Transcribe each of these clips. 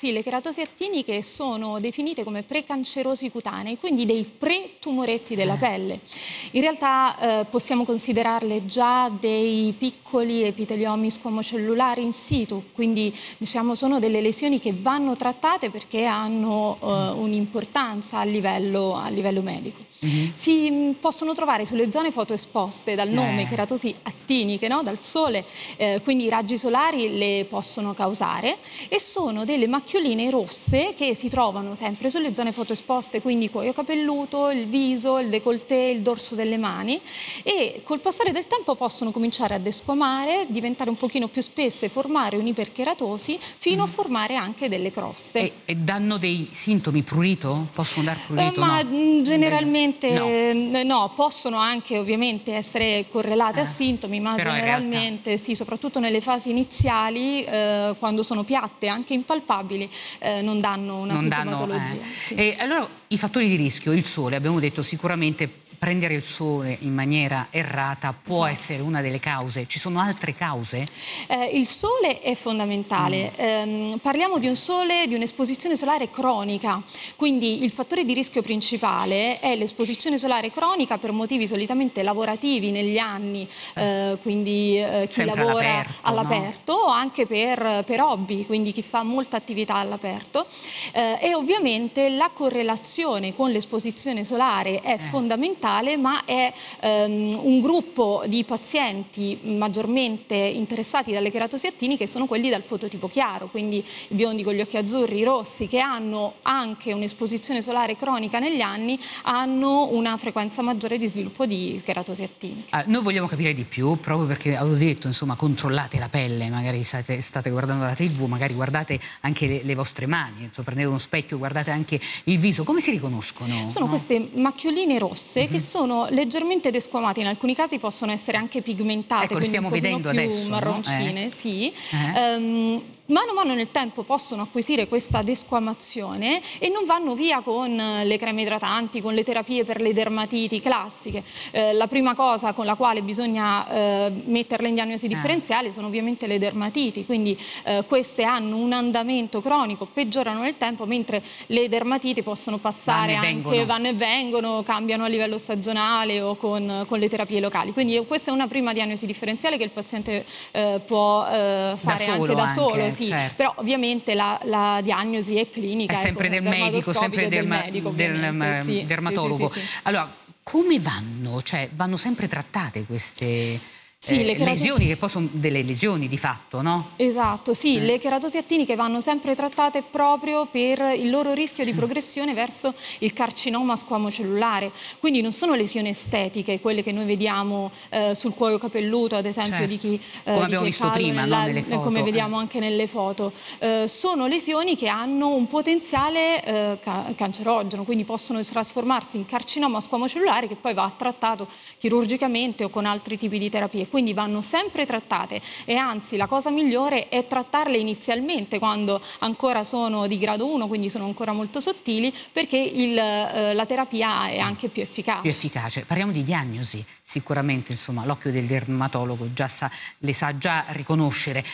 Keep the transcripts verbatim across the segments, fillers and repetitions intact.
Sì, le keratosi attiniche sono definite come precancerosi cutanei, quindi dei pre-tumoretti della pelle. In realtà eh, possiamo considerarle già dei piccoli epiteliomi squamocellulari in situ, quindi diciamo sono delle lesioni che vanno trattate perché hanno eh, un'importanza a livello, a livello medico. Mm-hmm. Si mh, possono trovare sulle zone fotoesposte dal nome eh. keratosi attiniche, no? Dal sole, eh, quindi i raggi solari le possono causare, e sono delle macchioline rosse che si trovano sempre sulle zone fotoesposte, quindi cuoio capelluto, il viso, il décolleté, il dorso delle mani, e col passare del tempo possono cominciare a desquamare, diventare un pochino più spesse, formare un'iperkeratosi fino mm. a formare anche delle croste. E, e danno dei sintomi? Prurito? Possono dar prurito? Eh, ma no. generalmente no. no, possono anche ovviamente essere correlate eh, a sintomi, ma generalmente realtà... sì, soprattutto nelle fasi iniziali, eh, quando sono piatte, anche impalpabili, eh, non danno una non sintomatologia. Danno, eh. sì. E allora i fattori di rischio, il sole, abbiamo detto sicuramente prendere il sole in maniera errata può esatto. essere una delle cause. Ci sono altre cause? Eh, il sole è fondamentale. Mm. Eh, parliamo di un sole, di un'esposizione solare cronica, quindi il fattore di rischio principale è l'esposizione solare cronica per motivi solitamente lavorativi negli anni, eh, quindi eh, chi Sempre lavora all'aperto, no? o anche per, per hobby, quindi chi fa molta attività all'aperto, eh, e ovviamente la correlazione con l'esposizione solare è eh. fondamentale, ma è um, un gruppo di pazienti maggiormente interessati dalle keratosi attiniche sono quelli dal fototipo chiaro, quindi i biondi con gli occhi azzurri, i rossi, che hanno anche un'esposizione solare cronica negli anni, hanno una frequenza maggiore di sviluppo di keratosi attiniche. Ah, noi vogliamo capire di più, proprio perché avevo detto, insomma, controllate la pelle, magari state, state guardando la tivù, magari guardate anche le, le vostre mani, insomma, prendete uno specchio, guardate anche il viso. Come si riconoscono? Sono no? queste macchioline rosse mm-hmm. che sono leggermente desquamate, in alcuni casi possono essere anche pigmentate, ecco, quindi un pochino più adesso, marroncine, no? eh. sì. Eh. Um, mano a mano nel tempo possono acquisire questa desquamazione e non vanno via con le creme idratanti, con le terapie per le dermatiti classiche. Eh, la prima cosa con la quale bisogna eh, metterle in diagnosi differenziale ah. sono ovviamente le dermatiti, quindi eh, queste hanno un andamento cronico, peggiorano nel tempo, mentre le dermatiti possono passare vanno anche, vengono. vanno e vengono, cambiano a livello stagionale o con, con le terapie locali. Quindi questa è una prima diagnosi differenziale che il paziente eh, può eh, fare da anche da anche. solo. Sì, certo. Però ovviamente la, la diagnosi è clinica, è sempre del medico, sempre del, del, medico, del sì, dermatologo. Sì, sì, sì, sì. Allora, come vanno? Cioè, vanno sempre trattate queste sì, eh, le keratosi... lesioni, che poi sono delle lesioni di fatto, no? Esatto, sì, eh. le keratosi attiniche vanno sempre trattate proprio per il loro rischio di progressione verso il carcinoma squamocellulare, quindi non sono lesioni estetiche, quelle che noi vediamo eh, sul cuoio capelluto, ad esempio, certo. di chi eh, come di abbiamo chi visto prima, nella, no? Nelle foto. come vediamo eh. anche nelle foto, eh, sono lesioni che hanno un potenziale eh, ca cancerogeno, quindi possono trasformarsi in carcinoma squamocellulare che poi va trattato chirurgicamente o con altri tipi di terapie, quindi vanno sempre trattate, e anzi la cosa migliore è trattarle inizialmente quando ancora sono di grado uno, quindi sono ancora molto sottili, perché il, eh, la terapia è anche più efficace. Più efficace. Parliamo di diagnosi, sicuramente insomma l'occhio del dermatologo già sa, le sa già riconoscere.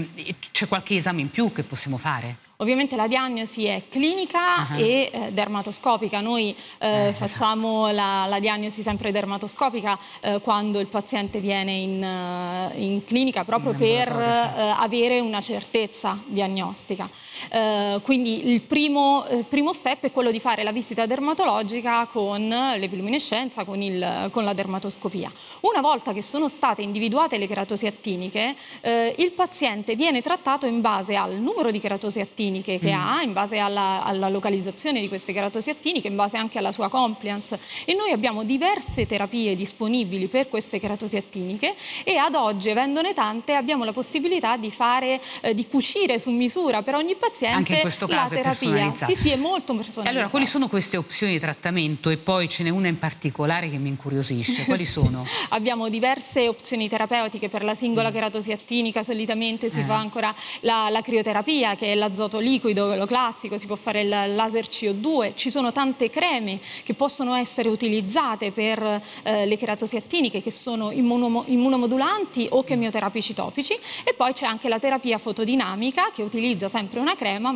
C'è qualche esame in più che possiamo fare? Ovviamente la diagnosi è clinica uh-huh. e eh, dermatoscopica. Noi eh, eh, facciamo esatto. la, la diagnosi sempre dermatoscopica eh, quando il paziente viene in, uh, in clinica, proprio in per uh, avere una certezza diagnostica. Uh, quindi il primo, eh, primo step è quello di fare la visita dermatologica con l'epiluminescenza, con, il, con la dermatoscopia. Una volta che sono state individuate le keratosi attiniche, eh, il paziente viene trattato in base al numero di keratosi attiniche che mm. ha, in base alla, alla localizzazione di queste keratosi attiniche, in base anche alla sua compliance, e noi abbiamo diverse terapie disponibili per queste keratosi attiniche, e ad oggi, avendone tante, abbiamo la possibilità di fare, eh, di cucire su misura per ogni paziente anche in questo caso la terapia. È sì, sì, è molto personalizzata. Allora, quali sono queste opzioni di trattamento? E poi ce n'è una in particolare che mi incuriosisce. Quali sono? Abbiamo diverse opzioni terapeutiche per la singola keratosi attinica. Solitamente si eh. fa ancora la, la crioterapia, che è l'azoto liquido, quello classico, si può fare il laser C O due, ci sono tante creme che possono essere utilizzate per eh, le keratosi attiniche, che sono immunomo immunomodulanti o chemioterapici topici, e poi c'è anche la terapia fotodinamica, che utilizza sempre una crema